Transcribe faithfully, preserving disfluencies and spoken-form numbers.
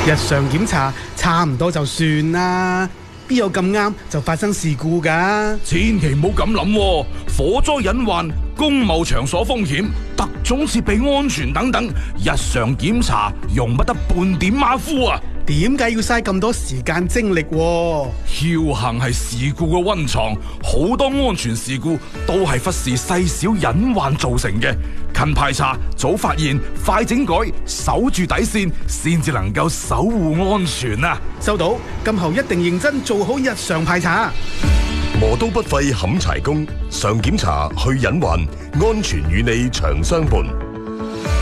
日常檢查差唔多就算啦，邊有咁啱就發生事故㗎？ 千祈唔好咁諗，火災隱患、公務場所風險、特種設備安全等等，日常檢查容不得半點馬虎啊！ 點解要嘥咁多時間精力喎？ 僥倖係事故嘅溫床，好多安全事故都係忽視細小隱患造成嘅。勤排查、早發現、快整改，守住底線，先至能夠守護安全啊！ 收到，今後一定認真做好日常排查。 磨刀不費砍柴工，常檢查去隱患，安全與你長相伴。